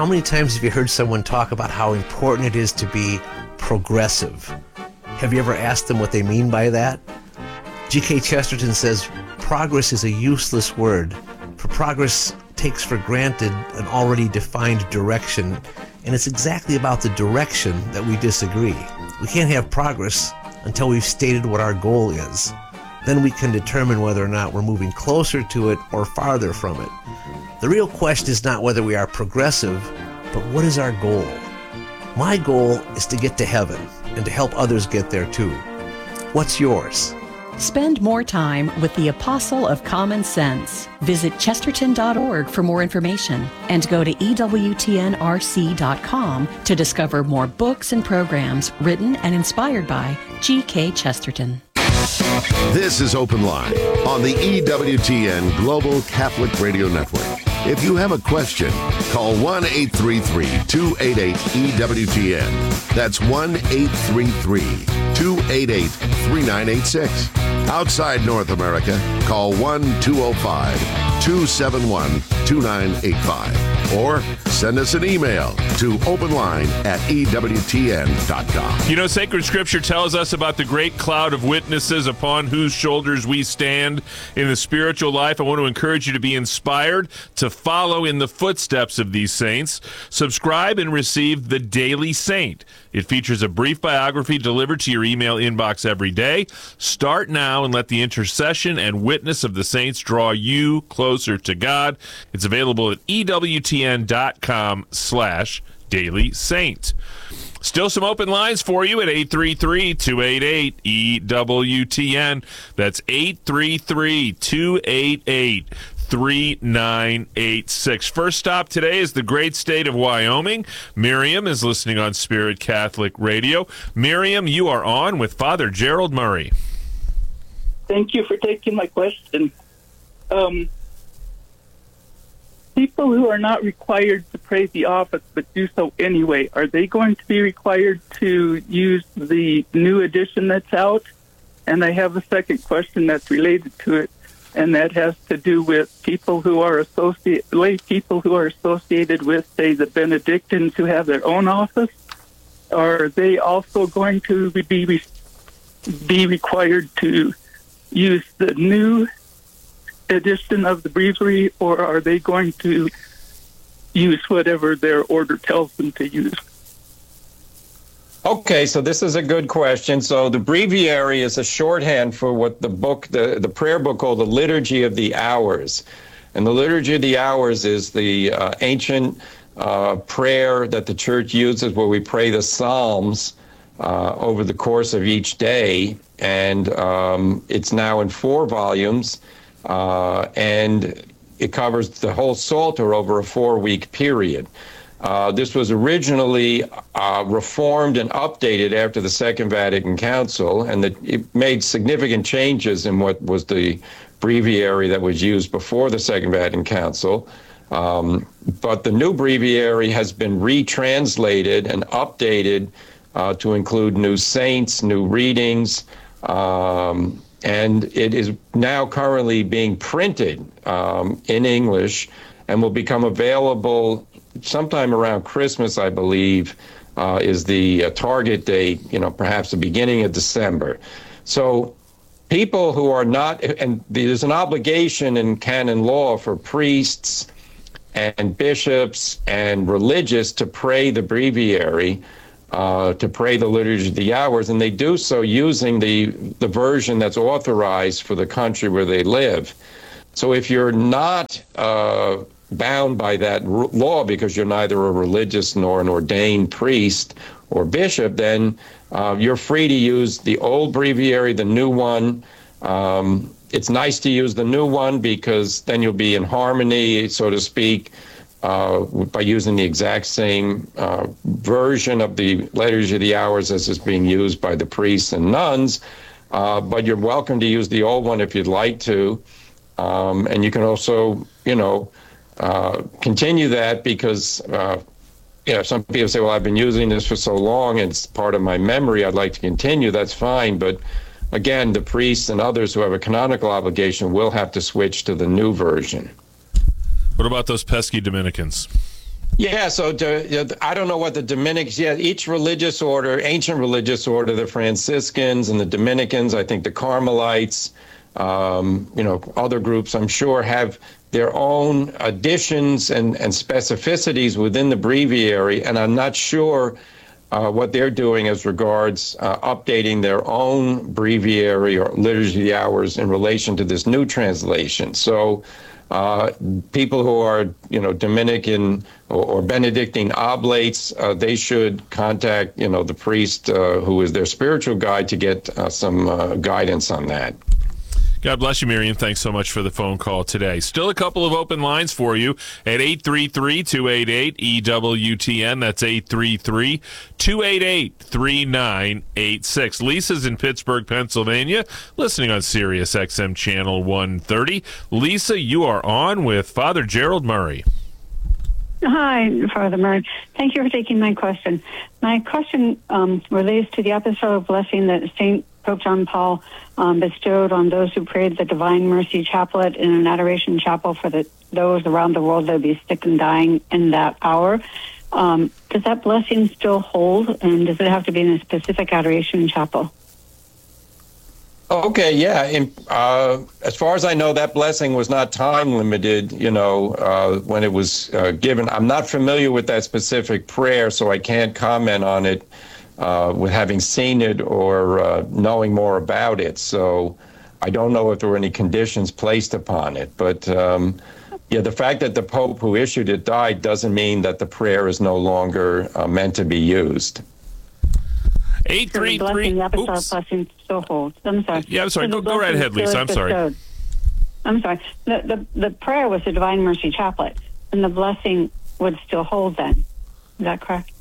How many times have you heard someone talk about how important it is to be progressive? Have you ever asked them what they mean by that? G.K. Chesterton says, progress is a useless word, for progress takes for granted an already defined direction, and it's exactly about the direction that we disagree. We can't have progress until we've stated what our goal is. Then we can determine whether or not we're moving closer to it or farther from it. The real question is not whether we are progressive, but what is our goal? My goal is to get to heaven and to help others get there too. What's yours? Spend more time with the Apostle of Common Sense. Visit chesterton.org for more information and go to EWTNRC.com to discover more books and programs written and inspired by G.K. Chesterton. This is Open Line on the EWTN Global Catholic Radio Network. If you have a question, call 1-833-288-EWTN. That's 1-833-288-3986. Outside North America, call 1-205-271-2985. Or send us an email to openline@EWTN.com. You know, Sacred Scripture tells us about the great cloud of witnesses upon whose shoulders we stand in the spiritual life. I want to encourage you to be inspired to follow in the footsteps of these saints. Subscribe and receive The Daily Saint. It features a brief biography delivered to your email inbox every day. Start now and let the intercession and witness of the saints draw you closer to God. It's available at EWTN.com/Daily Saint. Still some open lines for you at 833-288-EWTN. That's 833-288-3986. First stop today is the great state of Wyoming. Miriam is listening on Spirit Catholic Radio. Miriam, you are on with Father Gerald Murray. Thank you for taking my question. People who are not required to pray the office but do so anyway, are they going to be required to use the new edition that's out? And I have a second question that's related to it, and that has to do with people who are lay people who are associated with, say, the Benedictines who have their own office. Are they also going to be required to use the new edition of the breviary, or are they going to use whatever their order tells them to use? Okay, so this is a good question. So the breviary is a shorthand for what the book, the prayer book called the Liturgy of the Hours. And the Liturgy of the Hours is the ancient prayer that the Church uses where we pray the Psalms over the course of each day. And it's now in 4 volumes. And it covers the whole Psalter over a 4-week period. This was originally reformed and updated after the Second Vatican Council, and it made significant changes in what was the breviary that was used before the Second Vatican Council. But the new breviary has been retranslated and updated to include new saints, new readings, and it is now currently being printed in English and will become available sometime around Christmas, I believe, is the target date, perhaps the beginning of December. So people who are not, and there's an obligation in canon law for priests and bishops and religious to pray the breviary, to pray the Liturgy of the Hours, and they do so using the version that's authorized for the country where they live. So if you're not bound by that law because you're neither a religious nor an ordained priest or bishop, then you're free to use the old breviary, the new one. It's nice to use the new one because then you'll be in harmony, so to speak, by using the exact same version of the Liturgy of the Hours as is being used by the priests and nuns. But you're welcome to use the old one if you'd like to. And you can also, continue that because, some people say, well, I've been using this for so long, and it's part of my memory, I'd like to continue. That's fine. But again, the priests and others who have a canonical obligation will have to switch to the new version. What about those pesky Dominicans? Yeah, so I don't know what the Dominicans, each religious order, ancient religious order, the Franciscans and the Dominicans, I think the Carmelites, other groups, I'm sure, have their own additions and specificities within the breviary, and I'm not sure what they're doing as regards updating their own breviary or liturgy of the hours in relation to this new translation. So people who are, Dominican or Benedictine oblates, they should contact, the priest who is their spiritual guide to get some guidance on that. God bless you, Miriam. Thanks so much for the phone call today. Still a couple of open lines for you at 833-288-EWTN. That's 833-288-3986. Lisa's in Pittsburgh, Pennsylvania, listening on Sirius XM Channel 130. Lisa, you are on with Father Gerald Murray. Hi, Father Murray. Thank you for taking my question. My question relates to the apostolic blessing that St. Pope John Paul bestowed on those who prayed the Divine Mercy Chaplet in an adoration chapel for those around the world that would be sick and dying in that hour. Does that blessing still hold, and does it have to be in a specific adoration chapel? Okay, yeah. As far as I know, that blessing was not time limited, when it was given. I'm not familiar with that specific prayer, so I can't comment on it with having seen it or knowing more about it. So I don't know if there were any conditions placed upon it. But the fact that the Pope who issued it died doesn't mean that the prayer is no longer meant to be used. 833. The apostolic blessing still holds. I'm sorry. Yeah, I'm sorry. Go right ahead, Lisa. I'm sorry. I'm sorry. The prayer was the Divine Mercy Chaplet, and the blessing would still hold then. Is that correct?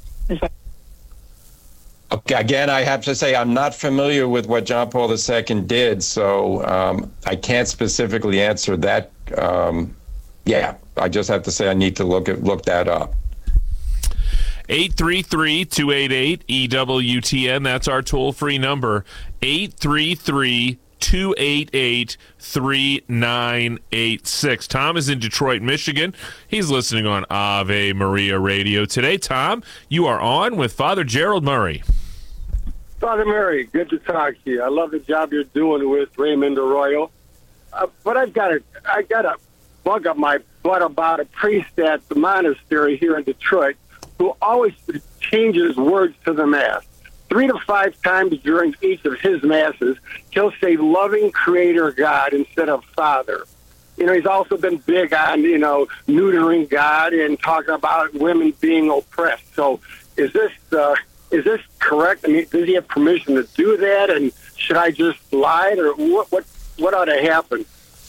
Okay, again, I have to say I'm not familiar with what John Paul II did, so I can't specifically answer that. I just have to say I need to look that up. 833-288-EWTN. That's our toll-free number. 833-288-3986. Tom is in Detroit, Michigan. He's listening on Ave Maria Radio today. Tom, you are on with Father Gerald Murray. Father Murray, good to talk to you. I love the job you're doing with Raymond Arroyo. But I got a bug up my butt about a priest at the monastery here in Detroit who always changes words to the Mass. 3 to 5 times during each of his Masses, he'll say loving Creator God instead of Father. He's also been big on, neutering God and talking about women being oppressed. So is this correct? I mean, does he have permission to do that? And should I just lie, or what ought to happen?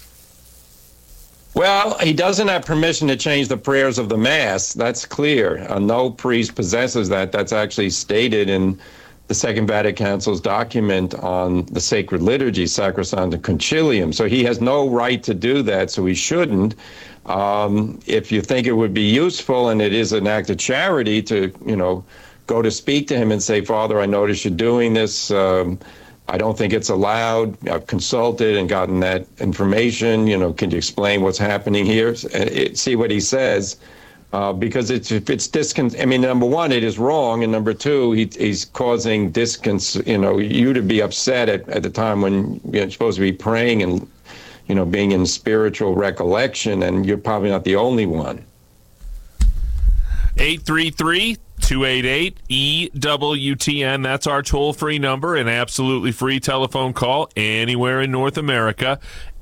Well, he doesn't have permission to change the prayers of the Mass. That's clear. No priest possesses that. That's actually stated in the Second Vatican Council's document on the sacred liturgy, Sacrosanctum Concilium. So he has no right to do that, so he shouldn't. If you think it would be useful, and it is an act of charity to, go to speak to him and say, Father, I notice you're doing this. I don't think it's allowed. I've consulted and gotten that information. Can you explain what's happening here? See what he says. Because if it's number one, it is wrong. And number two, he's causing you to be upset at the time when you're supposed to be praying and, being in spiritual recollection. And you're probably not the only one. 833-288-EWTN. That's our toll-free number, an absolutely free telephone call anywhere in North America.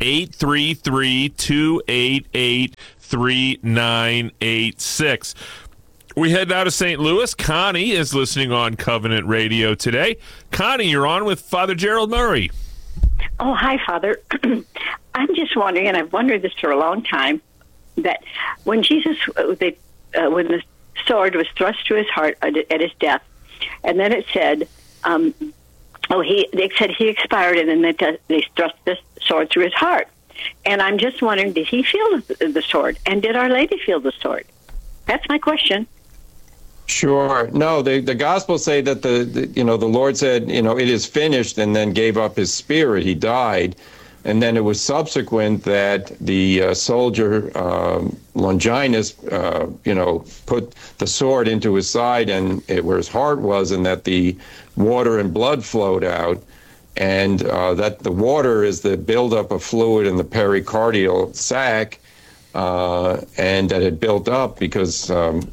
833-288-3986. We head now to St. Louis. Connie is listening on Covenant Radio today. Connie, you're on with Father Gerald Murray. Oh, hi, Father. I'm just wondering, and I've wondered this for a long time, that when Jesus, when the sword was thrust to his heart at his death, and then it said, they said he expired, and then they thrust the sword through his heart. And I'm just wondering, did he feel the sword, and did Our Lady feel the sword? That's my question. Sure. No, the Gospels say that the Lord said, it is finished, and then gave up his spirit. He died. And then it was subsequent that the soldier Longinus, put the sword into his side and where his heart was, and that the water and blood flowed out, and that the water is the buildup of fluid in the pericardial sac, and that it built up because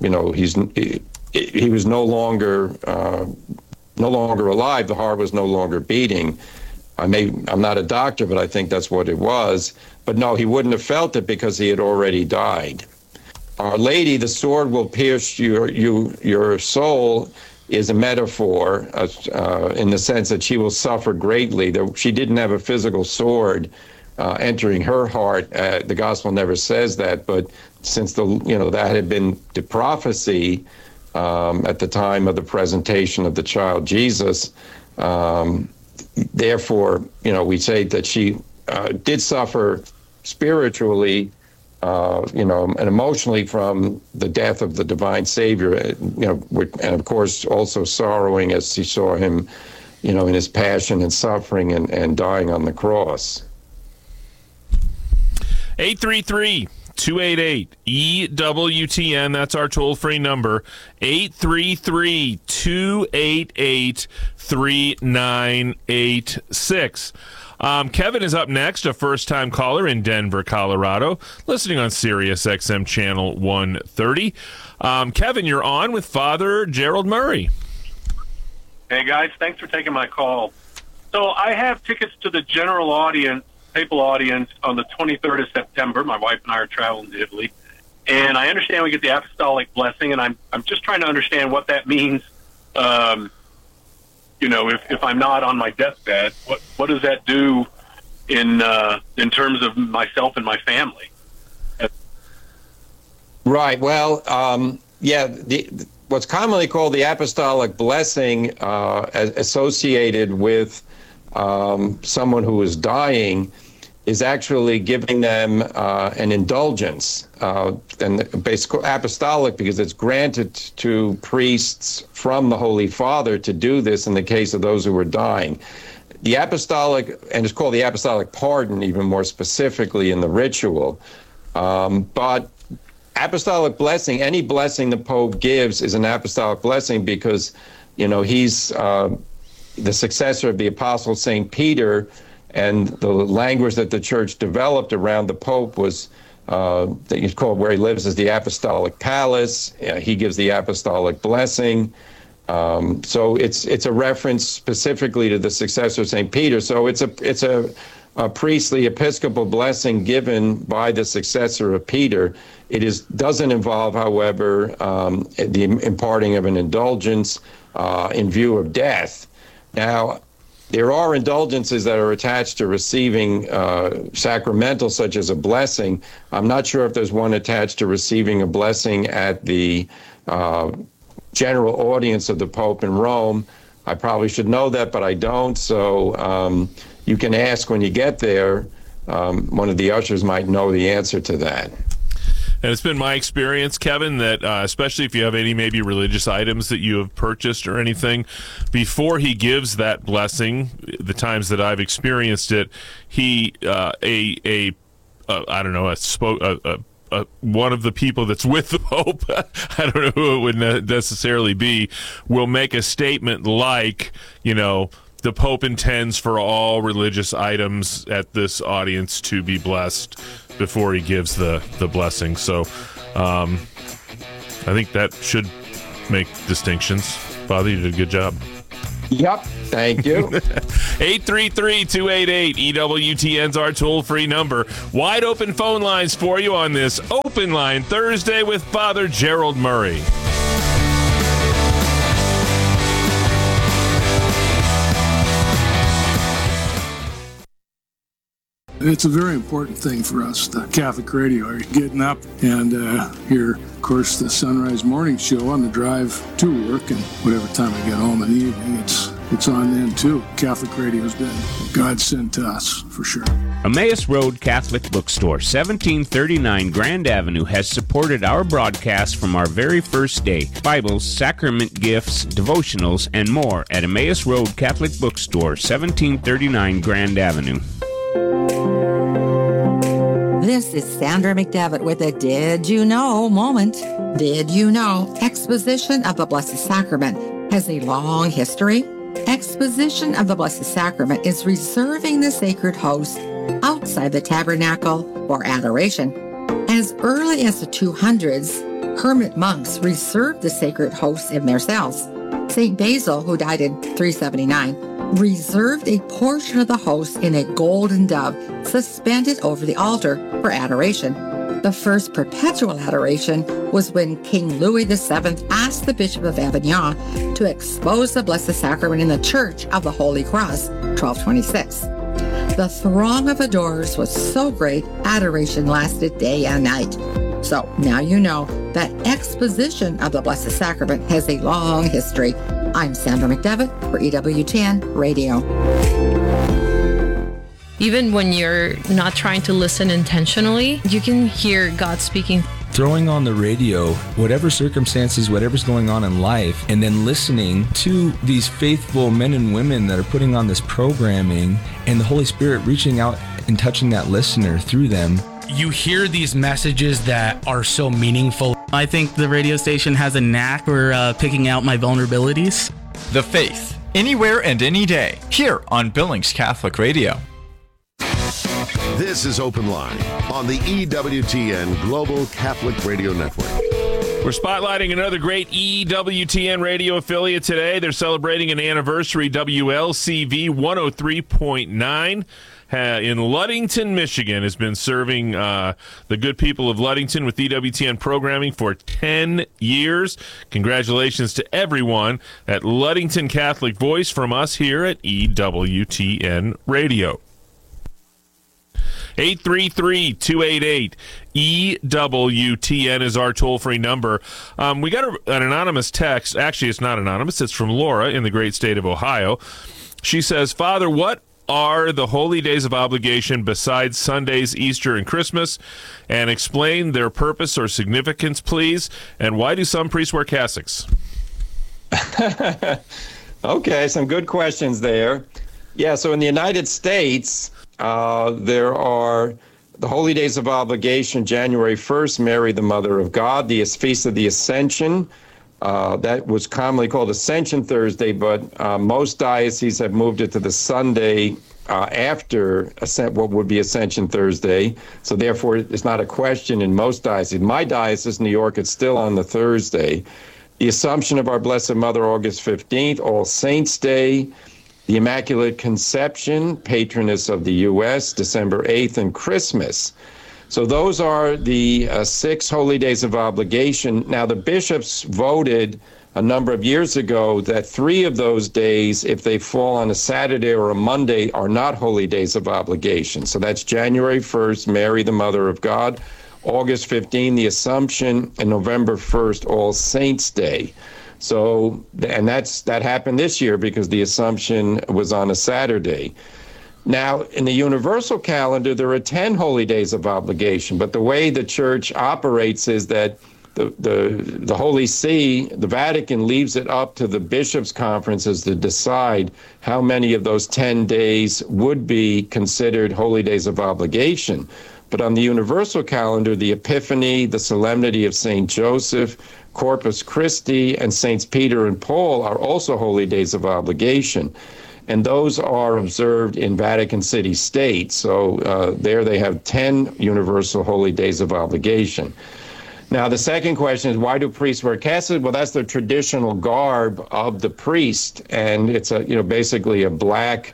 he was no longer alive. The heart was no longer beating. I'm not a doctor, but I think that's what it was. But no, he wouldn't have felt it because he had already died. Our Lady, the sword will pierce your soul, is a metaphor in the sense that she will suffer greatly. She didn't have a physical sword entering her heart. The gospel never says that, but since that had been the prophecy at the time of the presentation of the child Jesus, therefore, we say that she did suffer spiritually, and emotionally from the death of the divine Savior, and of course also sorrowing as she saw him, in his passion and suffering and dying on the cross. 833-288-EWTN. That's our toll-free number. 833-288-3986. Kevin is up next, a first-time caller in Denver, Colorado, listening on Sirius XM Channel 130. Kevin, you're on with Father Gerald Murray. Hey, guys. Thanks for taking my call. So I have tickets to the general audience, papal audience, on the 23rd of September. My wife and I are traveling to Italy. And I understand we get the apostolic blessing, and I'm just trying to understand what that means. If I'm not on my deathbed, what does that do in terms of myself and my family? Right. Well, what's commonly called the apostolic blessing, associated with someone who is dying, is actually giving them an indulgence, and basically apostolic because it's granted to priests from the Holy Father to do this in the case of those who are dying. The apostolic, and it's called the apostolic pardon even more specifically in the ritual, but apostolic blessing, any blessing the Pope gives is an apostolic blessing because, he's the successor of the Apostle St. Peter, and the language that the Church developed around the Pope was that he's called where he lives is the Apostolic Palace. He gives the apostolic blessing. So it's a reference specifically to the successor of St. Peter. So it's a priestly episcopal blessing given by the successor of Peter. It doesn't involve, however, the imparting of an indulgence in view of death. Now, there are indulgences that are attached to receiving sacramental, such as a blessing. I'm not sure if there's one attached to receiving a blessing at the general audience of the Pope in Rome. I probably should know that, but I don't. So you can ask when you get there. One of the ushers might know the answer to that. And it's been my experience, Kevin, that especially if you have any maybe religious items that you have purchased or anything, before he gives that blessing, the times that I've experienced it, he one of the people that's with the Pope, I don't know who it would necessarily be, will make a statement like, the Pope intends for all religious items at this audience to be blessed before he gives the blessing. So I think that should make distinctions. Father, you did a good job. Yep. Thank you. 833-288-EWTN's our toll-free number. Wide open phone lines for you on this Open Line Thursday with Father Gerald Murray. It's a very important thing for us, the Catholic Radio. Getting up and hear, of course, the Sunrise Morning Show on the drive to work, and whatever time I get home in the evening, it's on then too. Catholic Radio's been God sent to us, for sure. Emmaus Road Catholic Bookstore, 1739 Grand Avenue, has supported our broadcast from our very first day. Bibles, sacrament gifts, devotionals, and more at Emmaus Road Catholic Bookstore, 1739 Grand Avenue. This is Sandra McDevitt with a Did You Know moment. Did you know exposition of the Blessed Sacrament has a long history? Exposition of the Blessed Sacrament is reserving the sacred host outside the tabernacle for adoration. As early as the 200s, hermit monks reserved the sacred hosts in their cells. St. Basil, who died in 379, reserved a portion of the host in a golden dove suspended over the altar for adoration. The first perpetual adoration was when King Louis VII asked the Bishop of Avignon to expose the Blessed Sacrament in the Church of the Holy Cross, 1226. The throng of adorers was so great, adoration lasted day and night. So now you know that exposition of the Blessed Sacrament has a long history. I'm Sandra McDevitt for EWTN Radio. Even when you're not trying to listen intentionally, you can hear God speaking. Throwing on the radio, whatever circumstances, whatever's going on in life, and then listening to these faithful men and women that are putting on this programming, and the Holy Spirit reaching out and touching that listener through them. You hear these messages that are so meaningful. I think the radio station has a knack for picking out my vulnerabilities. The Faith, anywhere and any day, here on Billings Catholic Radio. This is Open Line on the EWTN Global Catholic Radio Network. We're spotlighting another great EWTN radio affiliate today. They're celebrating an anniversary, WLCV 103.9. In Ludington, Michigan, has been serving the good people of Ludington with EWTN programming for 10 years. Congratulations to everyone at Ludington Catholic Voice from us here at EWTN Radio. 833-288-EWTN is our toll-free number. We got an anonymous text. Actually, it's not anonymous. It's from Laura in the great state of Ohio. She says, Father, what are the holy days of obligation besides Sundays, Easter, and Christmas? And explain their purpose or significance, please. And why do some priests wear cassocks? Okay, some good questions there. Yeah, so in the United States, there are the Holy Days of Obligation, January 1st, Mary, the Mother of God, the Feast of the Ascension. That was commonly called Ascension Thursday, but most dioceses have moved it to the Sunday after what would be Ascension Thursday. So therefore, it's not a question in most dioceses. My diocese, New York, it's still on the Thursday. The Assumption of Our Blessed Mother, August 15th, All Saints' Day. The Immaculate Conception, patroness of the U.S., December 8th, and Christmas. So those are the 6 holy days of obligation. Now, the bishops voted a number of years ago that 3 of those days, if they fall on a Saturday or a Monday, are not holy days of obligation. So that's January 1st, Mary, the Mother of God, August 15th, the Assumption, and November 1st, All Saints' Day. So, and that happened this year because the Assumption was on a Saturday. Now, in the universal calendar, there are 10 holy days of obligation, but the way the Church operates is that the Holy See, the Vatican, leaves it up to the bishops' conferences to decide how many of those 10 days would be considered holy days of obligation. But on the universal calendar, the Epiphany, the Solemnity of St. Joseph, Corpus Christi, and Saints Peter and Paul are also holy days of obligation. And those are observed in Vatican City State. So there they have 10 universal holy days of obligation. Now, the second question is, why do priests wear cassocks? Well, that's the traditional garb of the priest. And it's basically a black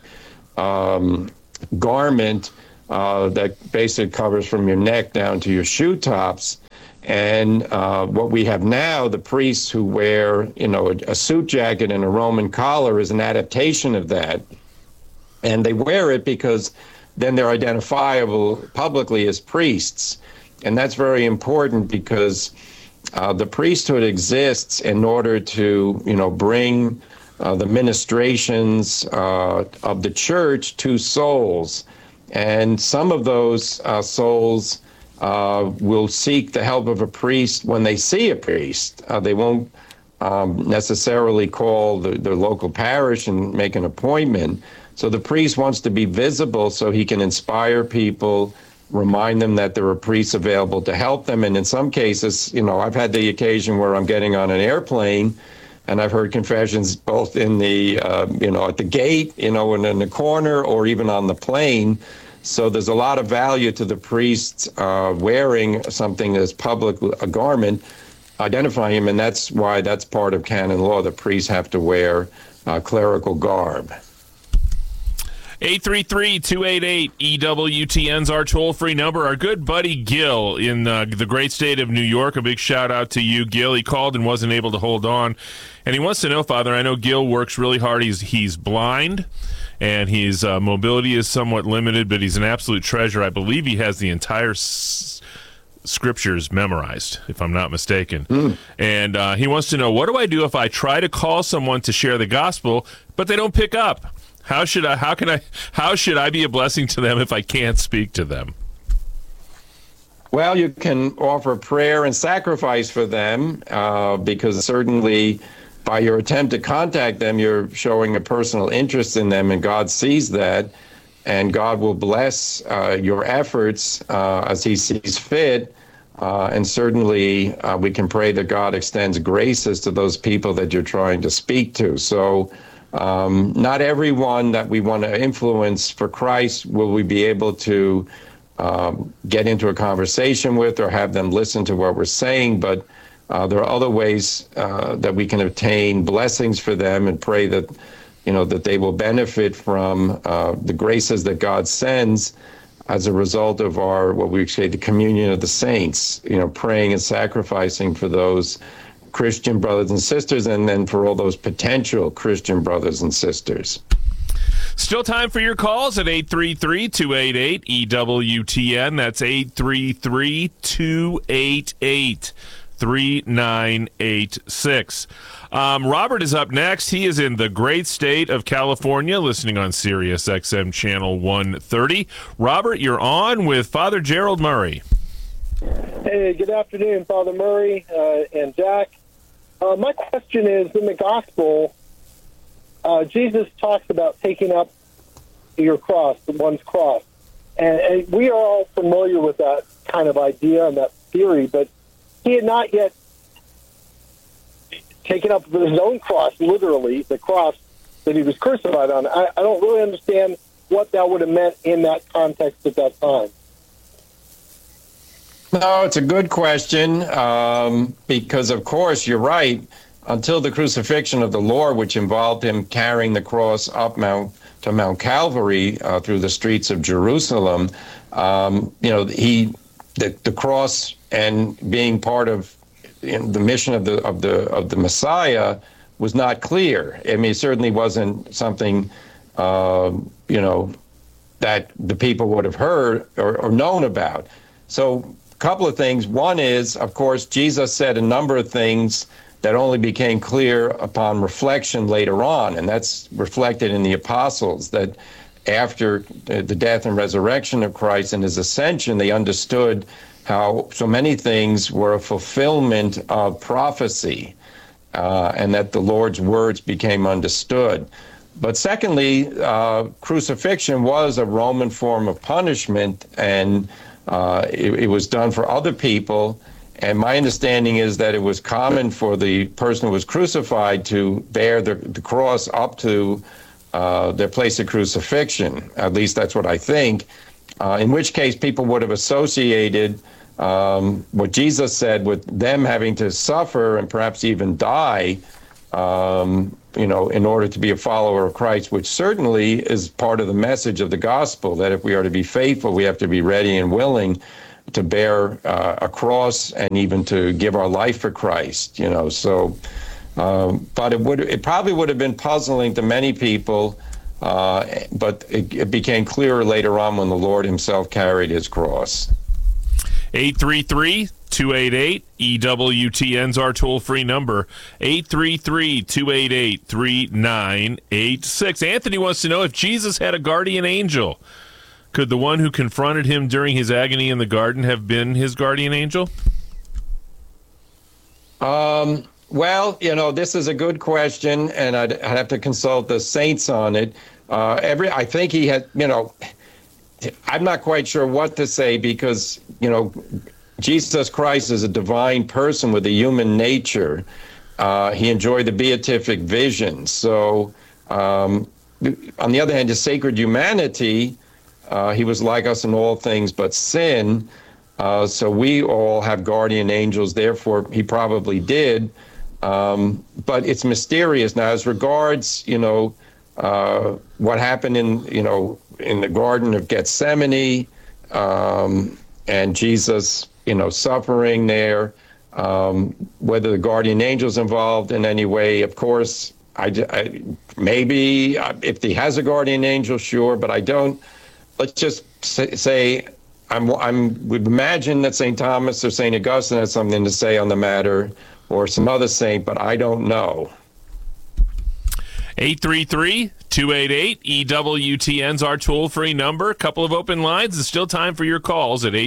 garment that basically covers from your neck down to your shoe tops. And what we have now, the priests who wear, a suit jacket and a Roman collar is an adaptation of that. And they wear it because then they're identifiable publicly as priests. And that's very important because the priesthood exists in order to, bring the ministrations of the church to souls. And some of those souls will seek the help of a priest when they see a priest. They won't necessarily call the local parish and make an appointment. So the priest wants to be visible so he can inspire people remind them that there are priests available to help them. And in some cases, I've had the occasion where I'm getting on an airplane and I've heard confessions both in the, at the gate, and in the corner, or even on the plane. So there's a lot of value to the priests wearing something that's public, a garment, identifying him, and that's why that's part of canon law. The priests have to wear clerical garb. 833-288-EWTN's our toll-free number. Our good buddy Gil in the great state of New York, a big shout-out to you, Gil. He called and wasn't able to hold on. And he wants to know, Father, I know Gil works really hard. He's blind, and his mobility is somewhat limited, but he's an absolute treasure. I believe he has the entire scriptures memorized, if I'm not mistaken. And he wants to know, what do I do if I try to call someone to share the gospel, but they don't pick up? How should I be a blessing to them if I can't speak to them? Well, you can offer prayer and sacrifice for them, because certainly by your attempt to contact them, you're showing a personal interest in them, and God sees that, and God will bless your efforts as he sees fit. And certainly we can pray that God extends graces to those people that you're trying to speak to. So not everyone that we want to influence for Christ will we be able to get into a conversation with or have them listen to what we're saying, but there are other ways that we can obtain blessings for them and pray that, that they will benefit from the graces that God sends as a result of what we say, the communion of the saints, praying and sacrificing for those Christian brothers and sisters, and then for all those potential Christian brothers and sisters. Still time for your calls at 833-288-EWTN. That's 833-288-3986. Robert is up next. He is in the great state of California, listening on Sirius XM Channel 130. Robert, you're on with Father Gerald Murray. Hey, good afternoon, Father Murray and Jack. My question is, in the gospel, Jesus talks about taking up your cross, one's cross. And we are all familiar with that kind of idea and that theory, but he had not yet taken up his own cross, literally, the cross that he was crucified on. I don't really understand what that would have meant in that context at that time. No, it's a good question, because, of course, you're right. Until the crucifixion of the Lord, which involved him carrying the cross up to Mount Calvary through the streets of Jerusalem, the cross and being part of the mission of the Messiah was not clear. I mean, it certainly wasn't something that the people would have heard or known about. So a couple of things. One is, of course, Jesus said a number of things that only became clear upon reflection later on, and that's reflected in the apostles, that after the death and resurrection of Christ and his ascension, they understood how so many things were a fulfillment of prophecy, and that the Lord's words became understood. But secondly, crucifixion was a Roman form of punishment, and it was done for other people. And my understanding is that it was common for the person who was crucified to bear the cross up to their place of crucifixion. At least that's what I think. In which case, people would have associated what Jesus said with them having to suffer and perhaps even die, in order to be a follower of Christ, which certainly is part of the message of the gospel, that if we are to be faithful, we have to be ready and willing to bear a cross and even to give our life for Christ, So, but it probably would have been puzzling to many people, but it became clearer later on when the Lord himself carried his cross. 833-288-EWTN's our toll-free number, 833-288-3986. Anthony wants to know, if Jesus had a guardian angel, could the one who confronted him during his agony in the garden have been his guardian angel? Well, this is a good question, and I'd have to consult the saints on it. I think he had, I'm not quite sure what to say because, Jesus Christ is a divine person with a human nature. He enjoyed the beatific vision. So, on the other hand, his sacred humanity, he was like us in all things but sin. So we all have guardian angels. Therefore, he probably did. But it's mysterious. Now, as regards, what happened in the Garden of Gethsemane, and Jesus, suffering there, whether the guardian angel's involved in any way, of course, maybe if he has a guardian angel, sure, but I don't. Let's just say would imagine that St. Thomas or St. Augustine has something to say on the matter, or some other saint, but I don't know. 833-288-EWTN's our toll-free number. A couple of open lines. There's still time for your calls at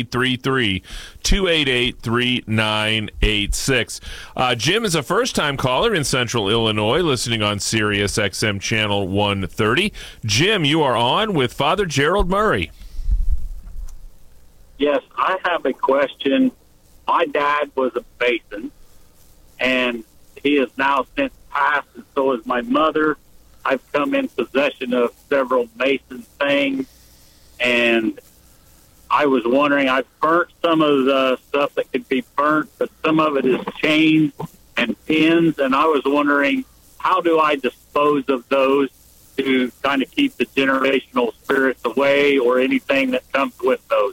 833-288-3986. Jim is a first-time caller in Central Illinois, listening on Sirius XM Channel 130. Jim, you are on with Father Gerald Murray. Yes, I have a question. My dad was a Mason, and he has now since passed, and so is my mother. I've come in possession of several Mason things, and I was wondering, I've burnt some of the stuff that could be burnt, but some of it is chains and pins, and I was wondering, how do I dispose of those to kind of keep the generational spirits away, or anything that comes with those?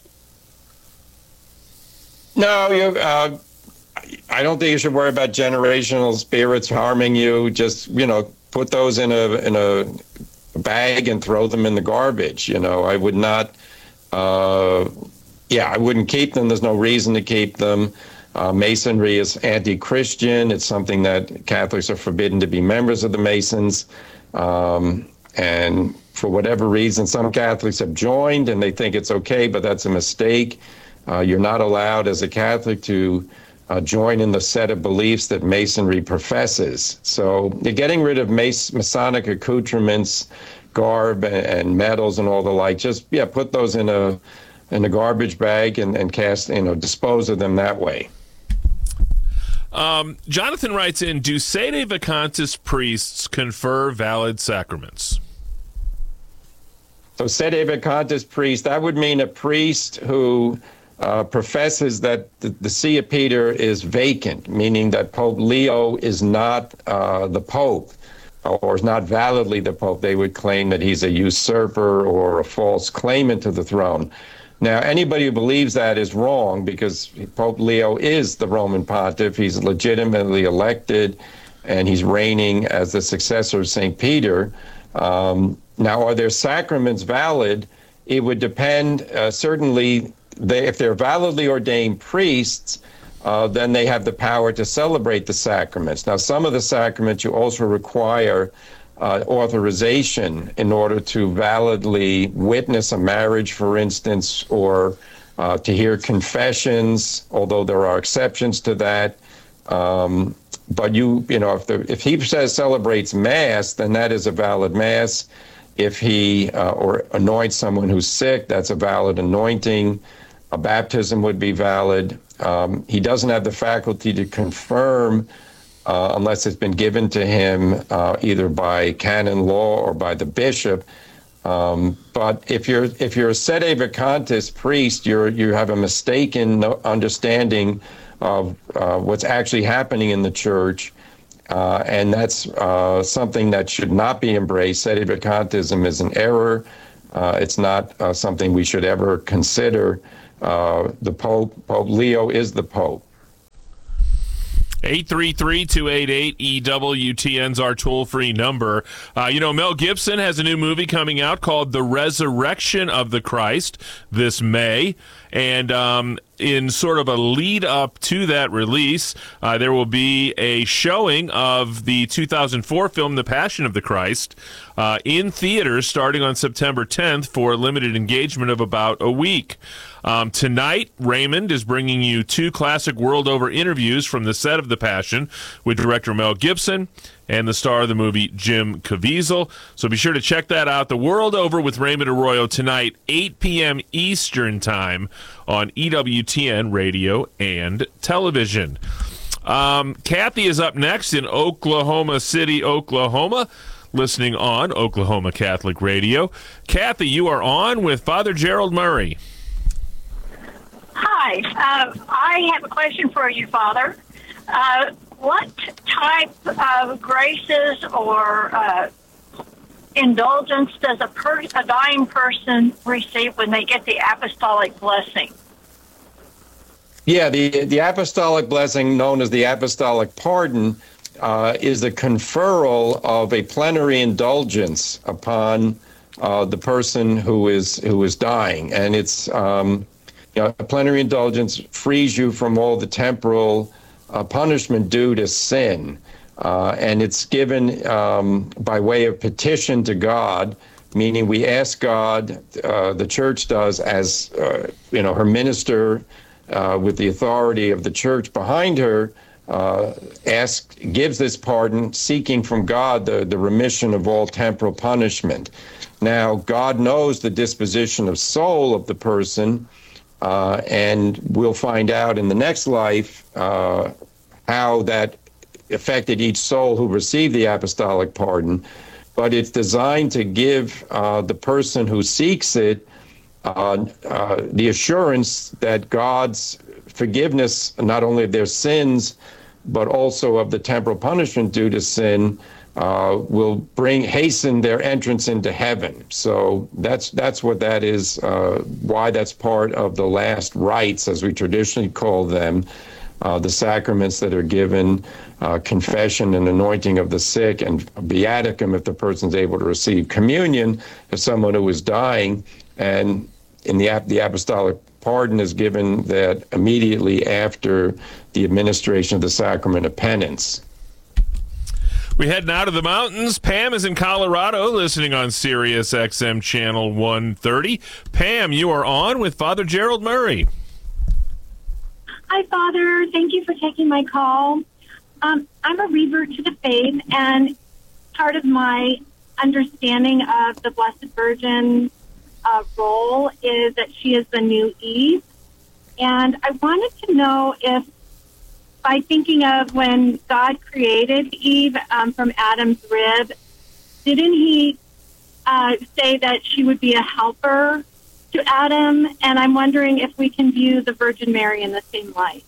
No, I don't think you should worry about generational spirits harming you. Just, put those in a bag and throw them in the garbage. I would not, I wouldn't keep them. There's no reason to keep them. Masonry is anti-Christian. It's something that Catholics are forbidden to be members of the Masons. And for whatever reason, some Catholics have joined and they think it's okay, but that's a mistake. You're not allowed as a Catholic to join in the set of beliefs that Masonry professes. So you're getting rid of Masonic accoutrements, garb, and medals and all the like. Just, put those in a garbage bag and dispose of them that way. Jonathan writes in, do Sede Vacantis priests confer valid sacraments? So Sede Vacantis priest, that would mean a priest who professes that the See of Peter is vacant, meaning that Pope Leo is not the Pope, or is not validly the Pope. They would claim that he's a usurper or a false claimant to the throne. Now, anybody who believes that is wrong, because Pope Leo is the Roman pontiff. He's legitimately elected, and he's reigning as the successor of St. Peter. Now, are their sacraments valid? It would depend, certainly, if they're validly ordained priests, then they have the power to celebrate the sacraments. Now, some of the sacraments you also require authorization in order to validly witness a marriage, for instance, or to hear confessions, although there are exceptions to that. But if he says celebrates Mass, then that is a valid Mass. If he or anoints someone who's sick, that's a valid anointing. A baptism would be valid. He doesn't have the faculty to confirm unless it's been given to him either by canon law or by the bishop. But if you're a Sede Vacantis priest, you have a mistaken understanding of what's actually happening in the church, and that's something that should not be embraced. Sede Vacantism is an error. It's not something we should ever consider. The Pope Leo is the Pope. 833-288-EWTN's our toll-free number. Mel Gibson has a new movie coming out called The Resurrection of the Christ this May. And in sort of a lead-up to that release, there will be a showing of the 2004 film The Passion of the Christ in theaters starting on September 10th for a limited engagement of about a week. Tonight, Raymond is bringing you 2 classic world over interviews from the set of The Passion with director Mel Gibson and the star of the movie, Jim Caviezel. So be sure to check that out. The World Over with Raymond Arroyo tonight, 8 p.m. Eastern Time on EWTN Radio and Television. Kathy is up next in Oklahoma City, Oklahoma, listening on Oklahoma Catholic Radio. Kathy, you are on with Father Gerald Murray. Hi. I have a question for you, Father. What type of graces or indulgence does a dying person receive when they get the apostolic blessing? Yeah, the apostolic blessing, known as the apostolic pardon, is the conferral of a plenary indulgence upon the person who is dying, and it's a plenary indulgence frees you from all the temporal punishment due to sin, and it's given by way of petition to God, meaning we ask God, the church does, as her minister with the authority of the church behind her, gives this pardon, seeking from God the remission of all temporal punishment. Now, God knows the disposition of soul of the person, and we'll find out in the next life how that affected each soul who received the apostolic pardon. But it's designed to give the person who seeks it the assurance that God's forgiveness, not only of their sins, but also of the temporal punishment due to sin, will hasten their entrance into heaven. So that's what that is, why that's part of the last rites, as we traditionally call them, the sacraments that are given, confession and anointing of the sick, and viaticum if the person's able to receive communion as someone who is dying. And in the apostolic pardon is given that immediately after the administration of the sacrament of penance. We head now to the mountains. Pam is in Colorado, listening on Sirius XM Channel 130. Pam, you are on with Father Gerald Murray. Hi, Father. Thank you for taking my call. I'm a revert to the faith, and part of my understanding of the Blessed Virgin role is that she is the new Eve. And I wanted to know if, by thinking of when God created Eve from Adam's rib, didn't he say that she would be a helper to Adam? And I'm wondering if we can view the Virgin Mary in the same light.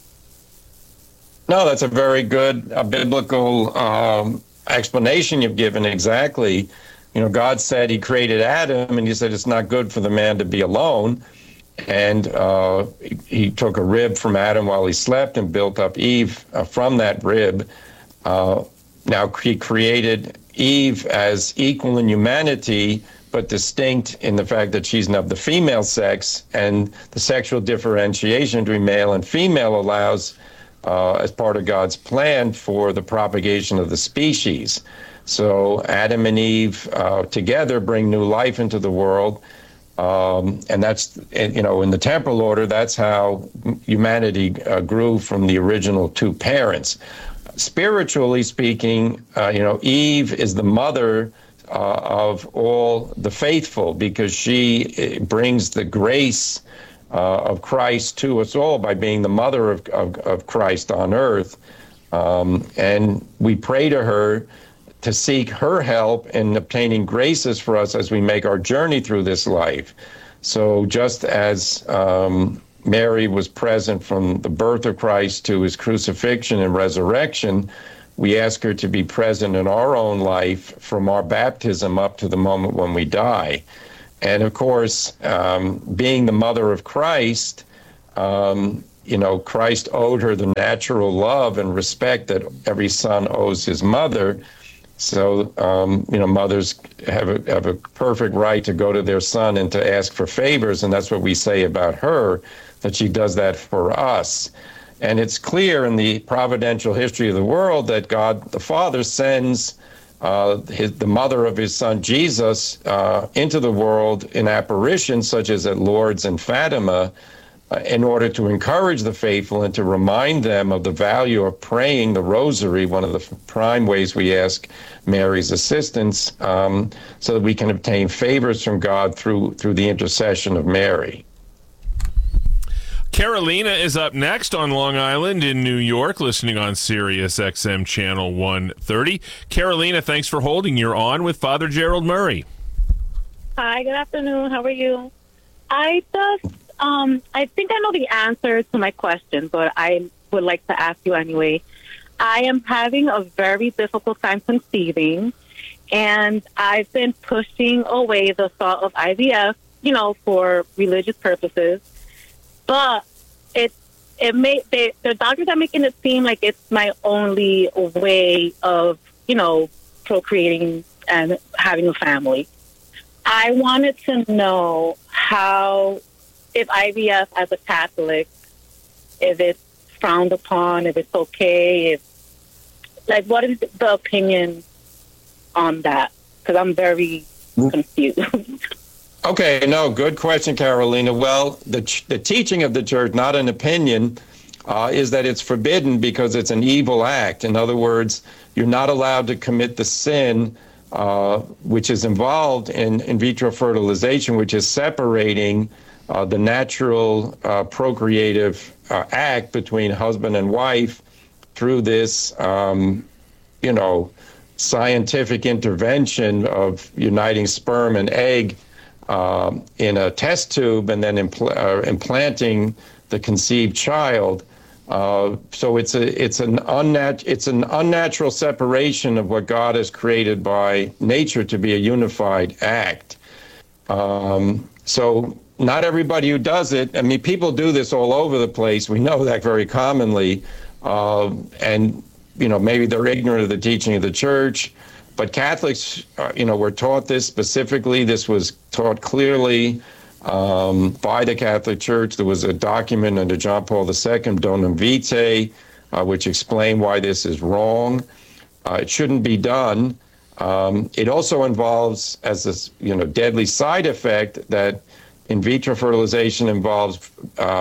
No, that's a very good biblical explanation you've given. Exactly. God said he created Adam, and he said it's not good for the man to be alone. And he took a rib from Adam while he slept and built up Eve from that rib. Now he created Eve as equal in humanity, but distinct in the fact that she's of the female sex, and the sexual differentiation between male and female allows, as part of God's plan, for the propagation of the species. So Adam and Eve together bring new life into the world. And that's, in the temporal order, that's how humanity grew from the original two parents. Spiritually speaking, Eve is the mother of all the faithful, because she brings the grace of Christ to us all by being the mother of Christ on earth. And we pray to her to seek her help in obtaining graces for us as we make our journey through this life. So just as Mary was present from the birth of Christ to his crucifixion and resurrection, we ask her to be present in our own life from our baptism up to the moment when we die. And of course, being the mother of Christ, Christ owed her the natural love and respect that every son owes his mother. So, mothers have a perfect right to go to their son and to ask for favors, and that's what we say about her, that she does that for us. And it's clear in the providential history of the world that God the Father sends the mother of his son Jesus into the world in apparitions such as at Lourdes and Fatima, in order to encourage the faithful and to remind them of the value of praying the rosary, one of the prime ways we ask Mary's assistance, so that we can obtain favors from God through the intercession of Mary. Carolina is up next on Long Island in New York, listening on Sirius XM Channel 130. Carolina, thanks for holding. You're on with Father Gerald Murray. Hi, good afternoon. How are you? I think I know the answer to my question, but I would like to ask you anyway. I am having a very difficult time conceiving, and I've been pushing away the thought of IVF, for religious purposes. But the doctors are making it seem like it's my only way of, procreating and having a family. I wanted to know if IVF as a Catholic, if it's frowned upon, if it's okay, what is the opinion on that? Because I'm very confused. Okay, no, good question, Carolina. Well, the teaching of the church, not an opinion, is that it's forbidden because it's an evil act. In other words, you're not allowed to commit the sin which is involved in vitro fertilization, which is separating the natural procreative act between husband and wife through this, scientific intervention of uniting sperm and egg in a test tube and then implanting the conceived child. So it's an unnatural separation of what God has created by nature to be a unified act. So not everybody who does it, people do this all over the place. We know that very commonly. And, maybe they're ignorant of the teaching of the church. But Catholics, were taught this specifically. This was taught clearly by the Catholic Church. There was a document under John Paul II, Donum Vitae, which explained why this is wrong. It shouldn't be done. It also involves, as this, deadly side effect, that in vitro fertilization involves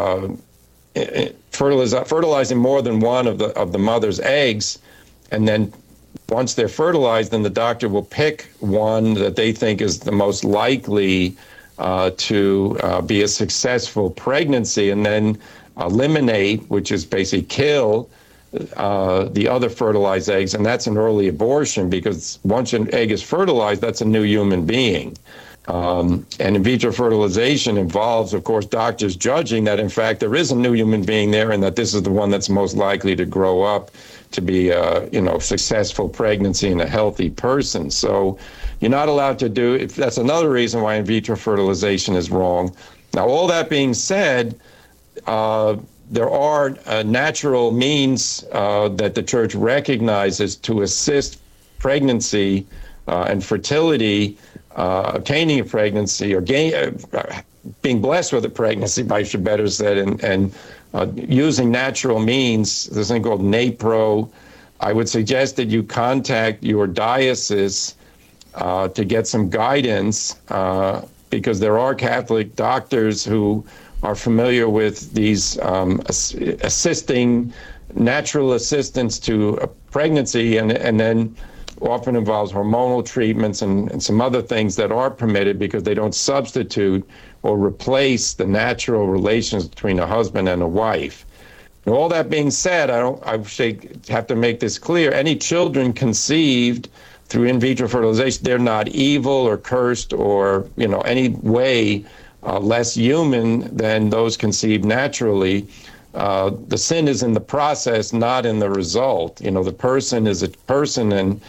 fertilizing more than one of the mother's eggs, and then once they're fertilized, then the doctor will pick one that they think is the most likely to be a successful pregnancy, and then eliminate, which is basically kill, the other fertilized eggs. And that's an early abortion, because once an egg is fertilized, that's a new human being. And in vitro fertilization involves, of course, doctors judging that, in fact, there is a new human being there and that this is the one that's most likely to grow up to be a successful pregnancy and a healthy person. So you're not allowed to do it. That's another reason why in vitro fertilization is wrong. Now, all that being said, there are natural means that the church recognizes to assist pregnancy and fertility, obtaining a pregnancy or being blessed with a pregnancy, I should better say, and using natural means. There's something called NAPRO. I would suggest that you contact your diocese to get some guidance, because there are Catholic doctors who are familiar with these assisting, natural assistance to a pregnancy, and then often involves hormonal treatments and some other things that are permitted because they don't substitute or replace the natural relations between a husband and a wife. And all that being said, I have to make this clear. Any children conceived through in vitro fertilization, they're not evil or cursed or, any way less human than those conceived naturally. The sin is in the process, not in the result. The person is a person, and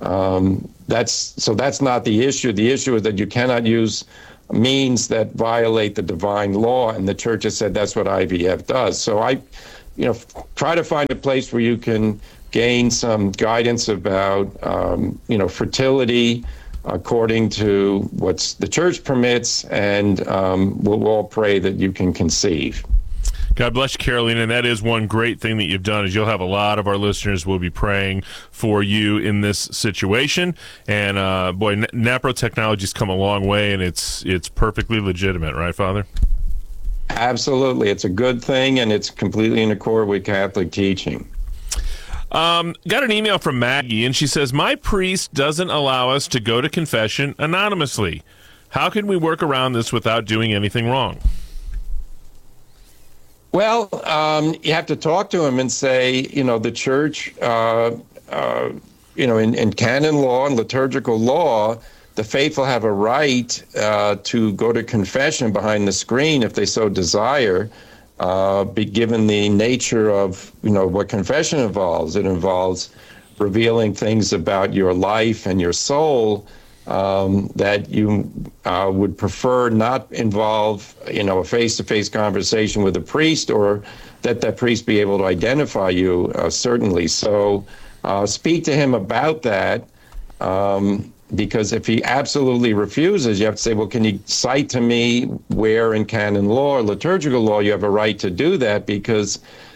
that's not the issue. The issue is that you cannot use means that violate the divine law, and the church has said that's what IVF does. So I try to find a place where you can gain some guidance about, fertility according to what the church permits, and we'll all pray that you can conceive. God bless you, Carolina. And that is one great thing that you've done is you'll have a lot of our listeners will be praying for you in this situation. And boy, NAPRO technology's come a long way, and it's perfectly legitimate, right, Father? Absolutely. It's a good thing, and it's completely in accord with Catholic teaching. Got an email from Maggie, and she says, my priest doesn't allow us to go to confession anonymously. How can we work around this without doing anything wrong? Well, you have to talk to him and say, the church, in canon law and liturgical law, the faithful have a right to go to confession behind the screen if they so desire, given the nature of, what confession involves. It involves revealing things about your life and your soul that you would prefer not involve, a face-to-face conversation with a priest, or that priest be able to identify you, certainly. So speak to him about that, because if he absolutely refuses, you have to say, well, can you cite to me where in canon law or liturgical law you have a right to do that? Because,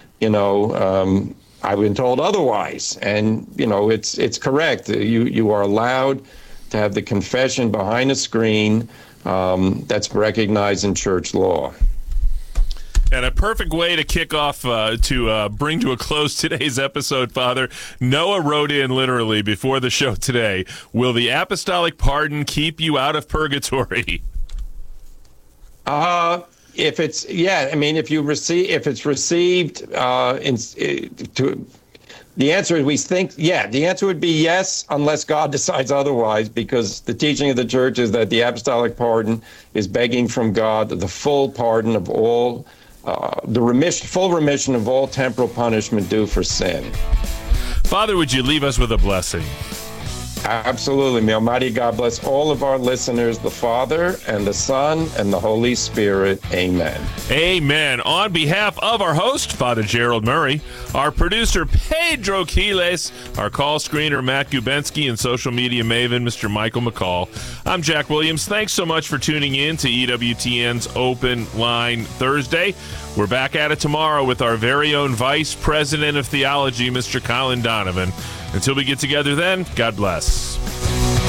I've been told otherwise. And, it's correct. You are allowed to have the confession behind a screen that's recognized in church law. And a perfect way to kick off, to bring to a close today's episode, Father. Noah wrote in literally before the show today, will the apostolic pardon keep you out of purgatory? If it's received, the answer is the answer would be yes, unless God decides otherwise, because the teaching of the church is that the apostolic pardon is begging from God the full pardon of all, full remission of all temporal punishment due for sin. Father, would you leave us with a blessing? Absolutely. May Almighty God bless all of our listeners, the Father and the Son and the Holy Spirit. Amen. Amen. On behalf of our host, Father Gerald Murray, our producer, Pedro Quiles, our call screener, Matt Gubensky, and social media maven, Mr. Michael McCall, I'm Jack Williams. Thanks so much for tuning in to EWTN's Open Line Thursday. We're back at it tomorrow with our very own Vice President of Theology, Mr. Colin Donovan. Until we get together then, God bless.